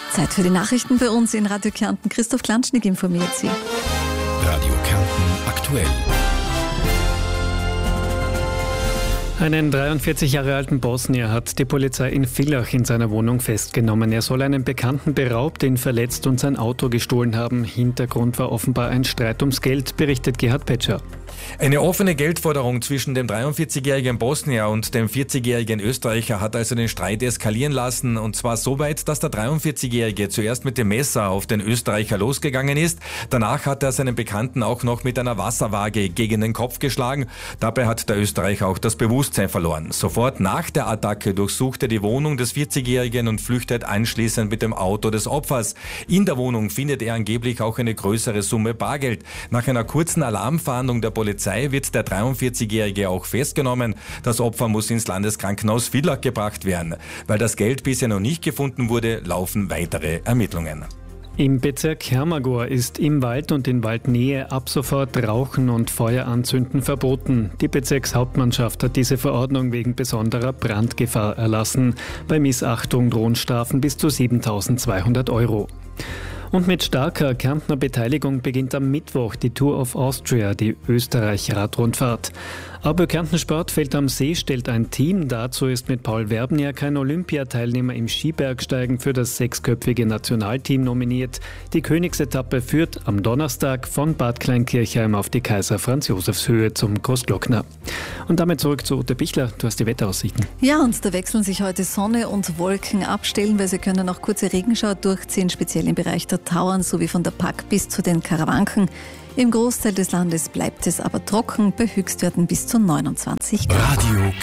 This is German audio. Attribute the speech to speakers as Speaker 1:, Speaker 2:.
Speaker 1: Zeit für die Nachrichten bei uns in Radio Kärnten. Christoph Klanschnik informiert Sie.
Speaker 2: Radio Kärnten aktuell.
Speaker 3: Einen 43 Jahre alten Bosnier hat die Polizei in Villach in seiner Wohnung festgenommen. Er soll einen Bekannten beraubt, ihn verletzt und sein Auto gestohlen haben. Hintergrund war offenbar ein Streit ums Geld, berichtet Gerhard Petscher.
Speaker 4: Eine offene Geldforderung zwischen dem 43-jährigen Bosnier und dem 40-jährigen Österreicher hat also den Streit eskalieren lassen, und zwar so weit, dass der 43-jährige zuerst mit dem Messer auf den Österreicher losgegangen ist. Danach hat er seinen Bekannten auch noch mit einer Wasserwaage gegen den Kopf geschlagen. Dabei hat der Österreicher auch das Bewusstsein verloren. Sofort nach der Attacke durchsucht er die Wohnung des 40-jährigen und flüchtet anschließend mit dem Auto des Opfers. In der Wohnung findet er angeblich auch eine größere Summe Bargeld. Nach einer kurzen Alarmfahndung der Polizei wird der 43-Jährige auch festgenommen. Das Opfer muss ins Landeskrankenhaus Villach gebracht werden. Weil das Geld bisher noch nicht gefunden wurde, laufen weitere Ermittlungen.
Speaker 3: Im Bezirk Hermagor ist im Wald und in Waldnähe ab sofort Rauchen und Feuer anzünden verboten. Die Bezirkshauptmannschaft hat diese Verordnung wegen besonderer Brandgefahr erlassen. Bei Missachtung drohen Strafen bis zu 7.200 €. Und mit starker Kärntner Beteiligung beginnt am Mittwoch die Tour of Austria, die Österreich-Radrundfahrt. Aber Kärnten Sportfeld am See stellt ein Team. Dazu ist mit Paul Werbniak ein Olympiateilnehmer im Skibergsteigen für das 6-köpfige Nationalteam nominiert. Die Königsetappe führt am Donnerstag von Bad Kleinkirchheim auf die Kaiser-Franz-Josefs-Höhe zum Großglockner. Und damit zurück zu Ute Bichler. Du hast die Wetteraussichten.
Speaker 1: Ja, und da wechseln sich heute Sonne und Wolken ab. Stellenweise können auch kurze Regenschauer durchziehen, speziell im Bereich der Tauern sowie von der Pack bis zu den Karawanken. Im Großteil des Landes bleibt es aber trocken, bei Höchstwerten bis zu 29 Grad.
Speaker 2: Radio